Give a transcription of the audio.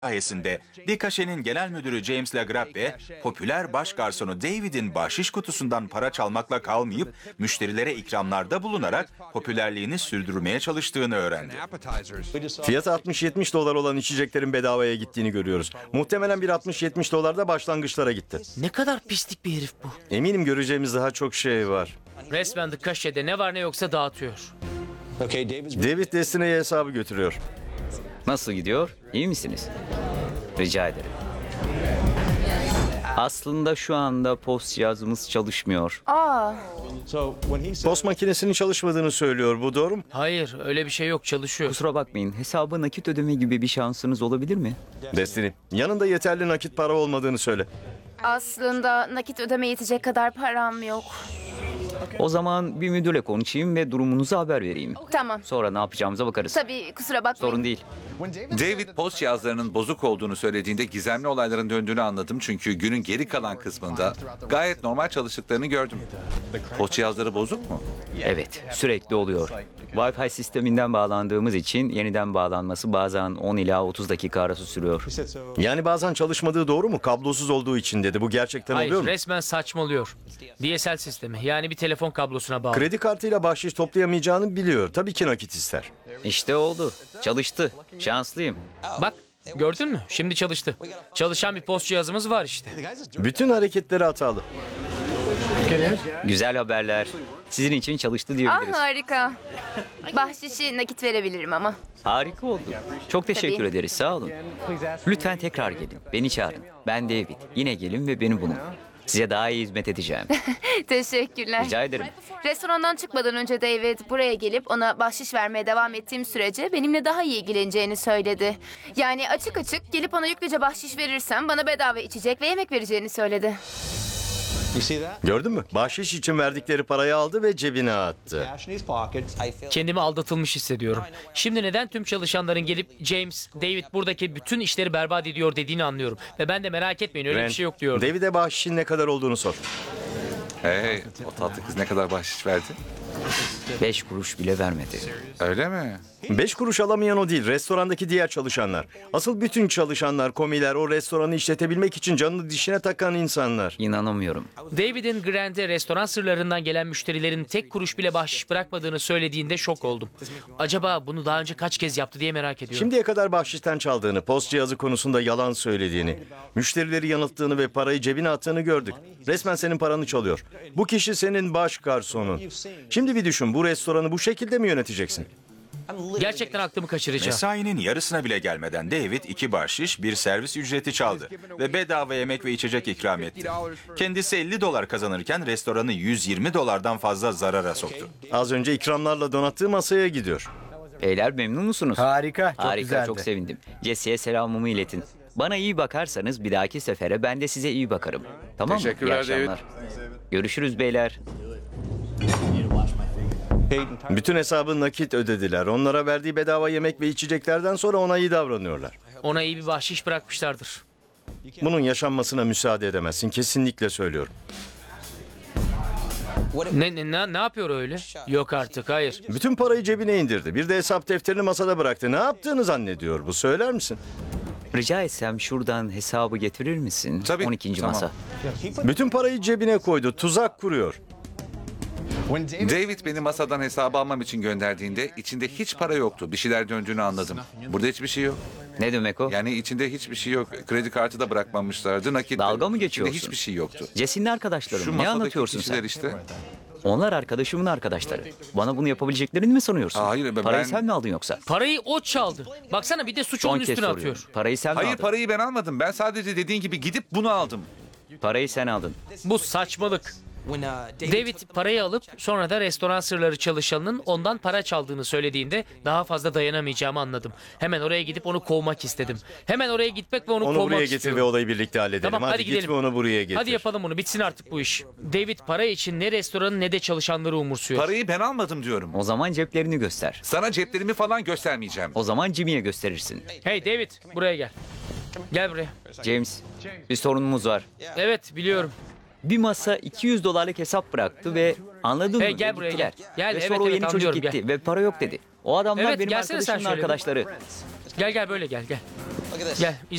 sayesinde Dikaşe'nin genel müdürü James LaGrappe, popüler baş garsonu David'in bahşiş kutusundan para çalmakla kalmayıp müşterilere ikramlarda bulunarak popülerliğini sürdürmeye çalıştığını öğrendi. Fiyatı 60-70 dolar olan içeceklerin bedavaya gittiğini görüyoruz. Muhtemelen bir 60-70 dolar da başlangıçlara gitti. Ne kadar pislik bir herif bu. Eminim göreceğimiz daha çok şey var. Resmen Dikaşe'de ne var ne yoksa dağıtıyor. David Destiny'ye hesabı götürüyor. Nasıl gidiyor? İyi misiniz? Rica ederim. Aslında şu anda post cihazımız çalışmıyor. Post makinesinin çalışmadığını söylüyor. Bu doğru mu? Hayır, öyle bir şey yok, çalışıyor. Kusura bakmayın, hesabı nakit ödeme gibi bir şansınız olabilir mi? Destiny, yanında yeterli nakit para olmadığını söyle. Aslında nakit ödeme yetecek kadar param yok. O zaman bir müdürle konuşayım ve durumunuzu haber vereyim. Tamam. Sonra ne yapacağımıza bakarız. Tabii, kusura bakmayın. Sorun değil. David post cihazlarının bozuk olduğunu söylediğinde gizemli olayların döndüğünü anladım. Çünkü günün geri kalan kısmında gayet normal çalıştıklarını gördüm. Post cihazları bozuk mu? Evet, sürekli oluyor. Wi-Fi sisteminden bağlandığımız için yeniden bağlanması bazen 10 ila 30 dakika arası sürüyor. Yani bazen çalışmadığı doğru mu? Kablosuz olduğu için dedi. Bu gerçekten oluyor Hayır, mu? resmen saçmalıyor. DSL sistemi, yani bir telefon kablosuna bağlı. Kredi kartıyla bahşiş toplayamayacağını biliyor. Tabii ki nakit ister. İşte oldu. Çalıştı. Şanslıyım. Bak, gördün mü? Şimdi çalıştı. Çalışan bir post cihazımız var işte. Bütün hareketleri hatalı. Güzel haberler. Sizin için çalıştı Ah, diyebiliriz. harika. Bahşişi nakit verebilirim ama. Harika oldu. Çok teşekkür Tabii. ederiz. Sağ olun. Lütfen tekrar gelin. Beni çağırın. Ben David. Yine gelin ve beni bulun. Size daha iyi hizmet edeceğim. Teşekkürler. Rica ederim. Restorandan çıkmadan önce David buraya gelip ona bahşiş vermeye devam ettiğim sürece benimle daha iyi ilgileneceğini söyledi. Yani açık açık gelip ona yüklüce bahşiş verirsem bana bedava içecek ve yemek vereceğini söyledi. Gördün mü? Bahşiş için verdikleri parayı aldı ve cebine attı. Kendimi aldatılmış hissediyorum. Şimdi neden tüm çalışanların gelip James, David buradaki bütün işleri berbat ediyor dediğini anlıyorum. Ve ben de merak etmeyin öyle bir Brent, şey yok diyordum. David'e bahşişin ne kadar olduğunu sor. Hey, o tatlı kız ne kadar bahşiş verdi? 5 kuruş bile vermedi. Öyle mi? 5 kuruş alamayan o değil, restorandaki diğer çalışanlar. Asıl bütün çalışanlar, komiler, o restoranı işletebilmek için canını dişine takan insanlar. İnanamıyorum. David'in Grant'e restoran sırlarından gelen müşterilerin tek kuruş bile bahşiş bırakmadığını söylediğinde şok oldum. Acaba bunu daha önce kaç kez yaptı diye merak ediyorum. Şimdiye kadar bahşişten çaldığını, post cihazı konusunda yalan söylediğini, müşterileri yanılttığını ve parayı cebine attığını gördük. Resmen senin paranı çalıyor. Bu kişi senin baş garsonun. Şimdi bir düşün, bu restoranı bu şekilde mi yöneteceksin? Gerçekten aklımı kaçıracağım. Mesainin yarısına bile gelmeden David 2 bahşiş, bir servis ücreti çaldı ve bedava yemek ve içecek ikram etti. Kendisi 50 dolar kazanırken restoranı 120 dolardan fazla zarara soktu. Az önce ikramlarla donattığı masaya gidiyor. Beyler memnun musunuz? Harika, çok Harika, güzeldi. çok sevindim. Jesse'ye selamımı iletin. Bana iyi bakarsanız bir dahaki sefere ben de size iyi bakarım. Tamam mı? Teşekkürler, İyi akşamlar. Görüşürüz beyler. Bütün hesabı nakit ödediler. Onlara verdiği bedava yemek ve içeceklerden sonra ona iyi davranıyorlar. Ona iyi bir bahşiş bırakmışlardır. Bunun yaşanmasına müsaade edemezsin. Kesinlikle söylüyorum. Ne yapıyor öyle? Yok artık, hayır. Bütün parayı cebine indirdi. Bir de hesap defterini masada bıraktı. Ne yaptığını zannediyor bu? Söyler misin? Rica etsem şuradan hesabı getirir misin? Tabii, 12. tamam. masa. Bütün parayı cebine koydu. Tuzak kuruyor. David beni masadan hesabı almam için gönderdiğinde içinde hiç para yoktu. Bir şeyler döndüğünü anladım. Burada hiçbir şey yok. Ne demek o? Yani içinde hiçbir şey yok. Kredi kartı da bırakmamışlardı. Nakit. Dalga mı İçinde geçiyorsun? hiçbir şey yoktu. Jesse'nin arkadaşları Şu mı? Ne masadaki anlatıyorsun kişiler sen? işte. Onlar arkadaşımın arkadaşları. Bana bunu yapabileceklerini mi sanıyorsun? Hayır, Parayı ben- sen mi aldın yoksa? Parayı o çaldı. Baksana bir de suç onun Son kez üstüne soruyorum. atıyor. Parayı sen mi Hayır, aldın? parayı ben almadım. Ben sadece dediğin gibi gidip bunu aldım. Parayı sen aldın. Bu saçmalık. David parayı alıp sonra da restoran sırları çalışanının ondan para çaldığını söylediğinde daha fazla dayanamayacağımı anladım. Hemen oraya gidip onu kovmak istedim. Hemen oraya gitmek ve onu Onu kovmak buraya getir istiyorum. ve olayı birlikte halledelim. Tamam, hadi git gidelim. ve onu buraya getir. Hadi yapalım bunu, bitsin artık bu iş. David para için ne restoranı ne de çalışanları umursuyor. Parayı ben almadım diyorum. O zaman ceplerini göster. Sana ceplerimi falan göstermeyeceğim. O zaman Jimmy'ye gösterirsin. Hey David, buraya gel. Gel buraya. James, bir sorunumuz var. Evet, biliyorum. Bir masa 200 dolarlık hesap bıraktı ve anladın Hey, mı? gel Ve buraya, gittiler. gel. Gel, ve evet, sonra o evet, yeni çocuk anlıyorum, gitti gel. ve para yok dedi. O adamlar Evet, benim gelsene sen arkadaşımın şöyle. arkadaşları. Gel böyle gel. Gel